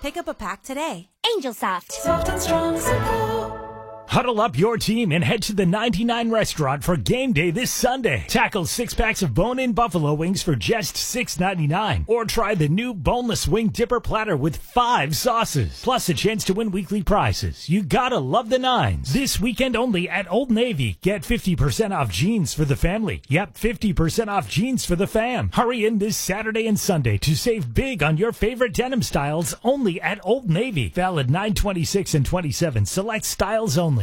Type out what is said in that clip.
Pick up a pack today. Angel Soft. Soft and strong, simple. Huddle up your team and head to the 99 restaurant for game day this Sunday. Tackle 6 packs of bone-in buffalo wings for just $6.99. Or try the new boneless wing dipper platter with 5 sauces. Plus a chance to win weekly prizes. You gotta love the nines. This weekend only at Old Navy. Get 50% off jeans for the family. Yep, 50% off jeans for the fam. Hurry in this Saturday and Sunday to save big on your favorite denim styles only at Old Navy. Valid 9/26 and 27. Select styles only.